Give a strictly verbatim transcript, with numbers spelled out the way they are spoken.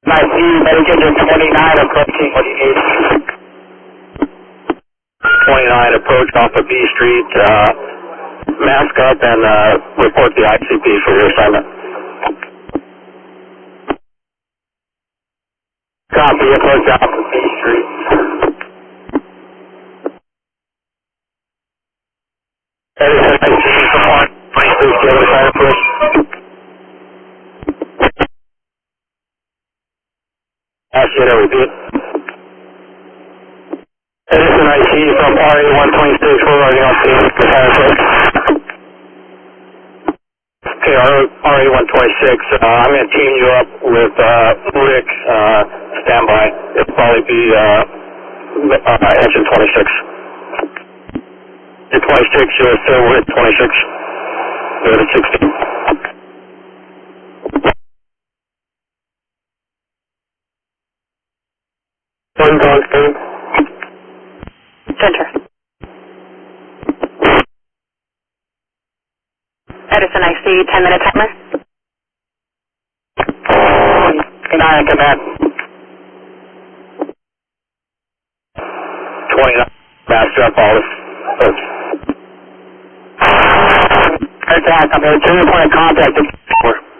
I see you, Medicaid twenty-nine approaching. What do you need? twenty-nine approach off of B Street. Uh, mask up and uh, report the I C P for your assignment. Copy, approach off of B Street. Edison, I C from one twenty-six, the other side of push. Ask you to repeat. Edison, I C from R A one twenty-six, we're running on the side of push. Okay, R A one twenty-six, uh, I'm going to team you up with uh, Rick, uh, standby. It'll probably be uh, uh, engine twenty-six. You're twenty-six, you're still with twenty-six. You're at sixteen. Where are you going, Steve? Center. Edison, I see ten minute timer. twenty-nine, command. twenty-nine, master up all this. Attack, I'm going to turn your point of contact.